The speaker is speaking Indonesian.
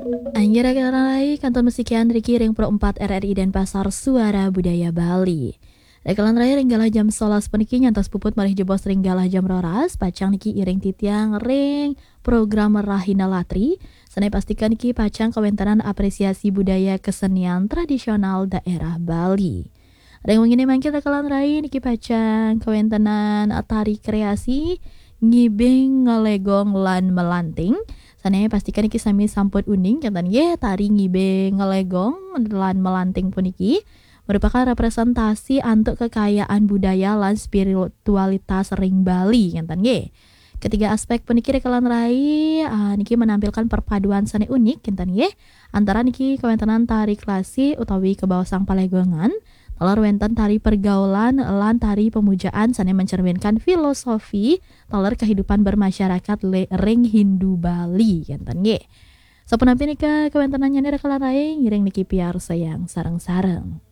Anggara Kalai, Kantor Musikian Riki Ring Pro 4 RRI dan Pasar Suara Budaya Bali. Rekalan raya ringgalah jam 11 peniki nyantos puput marih jebos ringgalah jam roras pacang niki iring titiang ring program Rahina Latri. Sanai pastikan niki pacang kawentanan apresiasi budaya kesenian tradisional daerah Bali. Ring wengine mangkil rekalan raya niki pacang kawentanan tari kreasi ngibing ngelegong lan melanting. Sanaya pastikan iki sami sampun uning jantan ye tari ngibe ngelegong lan melanting puniki merupakan representasi untuk kekayaan budaya lan spiritualitas ring Bali jantan ye. Ketiga aspek puniki rekalan rai niki menampilkan perpaduan seni unik jantan ye antara niki kawentanan tari klasik utawi kebawasang palegongan talar wenten tari pergaulan lan tari pemujaan sane mencerminkan filosofi talar kehidupan bermasyarakat ring Hindu Bali jantan ye. Sapunampi nika kawentenannya rekalan rai ngiring niki piar sayang sareng-sareng.